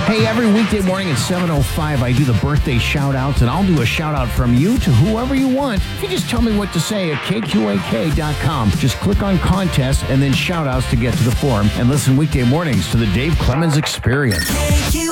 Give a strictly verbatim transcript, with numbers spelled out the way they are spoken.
Hey, every weekday morning at seven oh five, I do the birthday shout-outs, and I'll do a shout-out from you to whoever you want. If you just tell me what to say at K Q A K dot com, just click on contest and then shout-outs to get to the forum, and listen weekday mornings to the Dave Clemens Experience.